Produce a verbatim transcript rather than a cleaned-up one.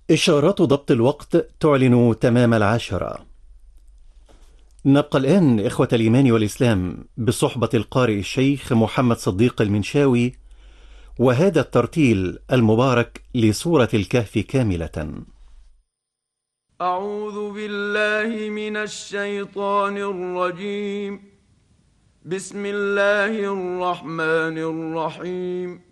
إشارات ضبط الوقت تعلن تمام العاشرة. نبقى الآن إخوة الإيمان والإسلام بصحبة القارئ الشيخ محمد صديق المنشاوي، وهذا الترتيل المبارك لسورة الكهف كاملة. أعوذ بالله من الشيطان الرجيم. بسم الله الرحمن الرحيم.